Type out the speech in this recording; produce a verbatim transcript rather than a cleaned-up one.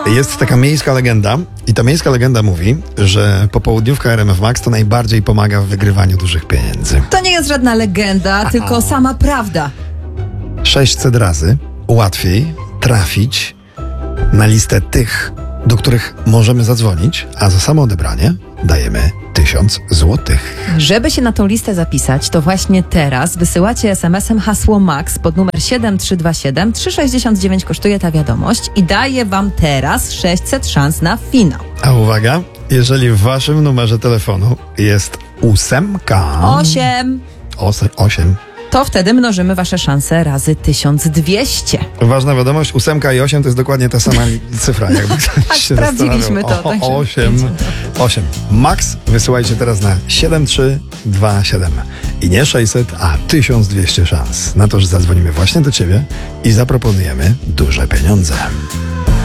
Jest taka miejska legenda i ta miejska legenda mówi, że popołudniówka R M F Max to najbardziej pomaga w wygrywaniu dużych pieniędzy. To nie jest żadna legenda, tylko sama prawda. sześćset razy łatwiej trafić na listę tych, do których możemy zadzwonić, a za samo odebranie dajemy tysiąc złotych. Żeby się na tą listę zapisać, to właśnie teraz wysyłacie es em esem hasło MAX pod numer siedem trzy dwa siedem trzy sześćdziesiąt dziewięć kosztuje ta wiadomość i daje wam teraz sześćset szans na finał. A uwaga, jeżeli w waszym numerze telefonu jest ósemka... Osiem. Ose, osiem. To wtedy mnożymy wasze szanse razy tysiąc dwieście. Ważna wiadomość, ósemka i osiem to jest dokładnie ta sama cyfra. Jakby Tak, się sprawdziliśmy to. O, także osiem. osiem. Max wysyłajcie teraz na siedem trzy dwa siedem. I nie sześćset, a tysiąc dwieście szans na to, że zadzwonimy właśnie do ciebie i zaproponujemy duże pieniądze.